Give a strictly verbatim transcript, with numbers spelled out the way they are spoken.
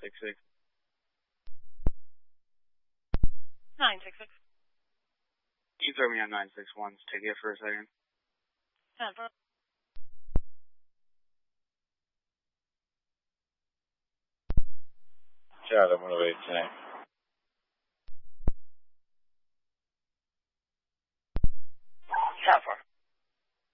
six six. nine six six. Can you throw me on nine six one's ticket for a second? ten four. Charlie, one oh eight tonight.